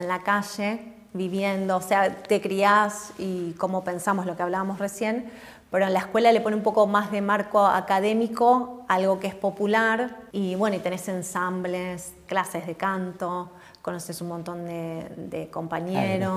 en la calle, viviendo, o sea, te criás y como pensamos lo que hablábamos recién, pero en la escuela le pone un poco más de marco académico, algo que es popular, y bueno, y tenés ensambles, clases de canto, conoces un montón de compañeros.